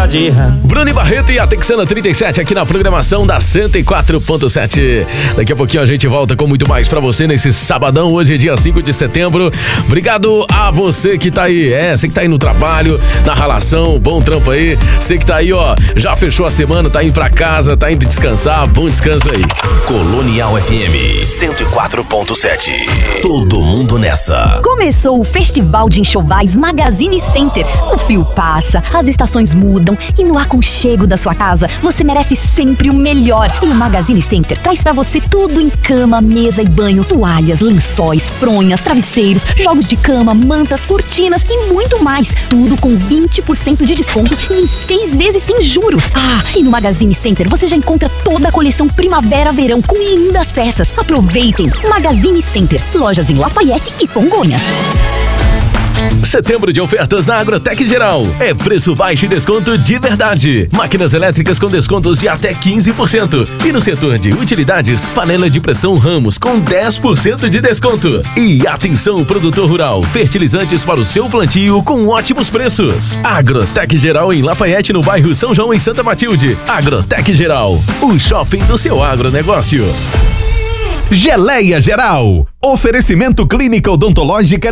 pode. Bruno Barreto e a Texana 37 aqui na programação da 104.7. Daqui a pouquinho a gente volta com muito mais pra você nesse sabadão. Hoje é dia 5 de setembro. Obrigado a você que tá aí. Você que tá aí no trabalho, na ralação, bom trampo aí. Você que tá aí, ó, já fechou a semana, tá indo pra casa, tá indo descansar. Bom descanso aí. Colonial FM 104.7. Todo mundo nessa. Começou o Festival de Enxovais Magazine Center. O frio passa, as estações mudam e no aconchego da sua casa você merece sempre o melhor. E o Magazine Center traz pra você tudo em cama, mesa e banho, toalhas, lençóis, fronhas, travesseiros, jogos de cama, mantas, cortinas e muito mais. Tudo com 20% de desconto e em 6 vezes sem juros. E no Magazine Center você já encontra toda a coleção Primavera-Verão com lindas peças. Aproveitem! Magazine Center, lojas em Lafayette e Congonhas. Setembro de ofertas na Agrotec Geral. É preço baixo e desconto de verdade. Máquinas elétricas com descontos de até 15%. E no setor de utilidades, panela de pressão Ramos com 10% de desconto. E atenção, produtor rural, fertilizantes para o seu plantio com ótimos preços. Agrotec Geral em Lafayette, no bairro São João, em Santa Matilde. Agrotec Geral, o shopping do seu agronegócio. Geleia Geral. Oferecimento Clínica Odontológica